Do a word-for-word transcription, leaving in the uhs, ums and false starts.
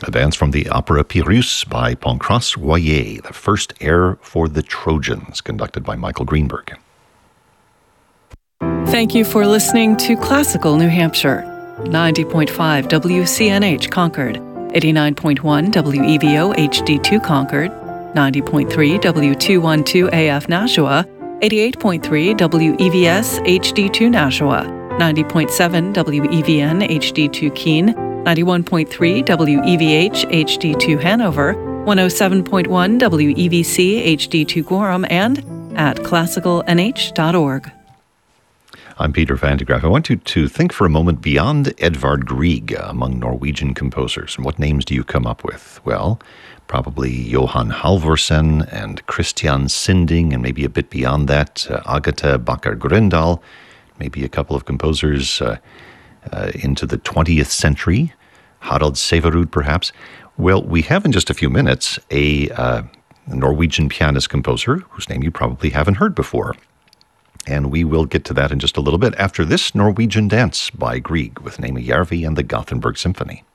A dance from the opera Pyrrhus by Pancras Royer, the first air for the Trojans, conducted by Michael Greenberg. Thank you for listening to Classical New Hampshire. ninety point five W C N H Concord, eighty-nine point one W E V O H D two Concord, ninety point three W two twelve A F Nashua, eighty-eight point three W E V S H D two Nashua, ninety point seven W E V N H D two Keene, ninety-one point three W E V H H D two Hanover, one oh seven point one W E V C H D two Gorham, and at classical n h dot org. I'm Peter Van de Graaf. I want you to think for a moment beyond Edvard Grieg among Norwegian composers. And what names do you come up with? Well, probably Johan Halvorsen and Christian Sinding, and maybe a bit beyond that, uh, Agatha Bakker Grøndahl, maybe a couple of composers uh, uh, into the twentieth century, Harald Severud perhaps. Well, we have in just a few minutes a uh, Norwegian pianist-composer whose name you probably haven't heard before. And we will get to that in just a little bit after this Norwegian dance by Grieg with Naima Järvi and the Gothenburg Symphony.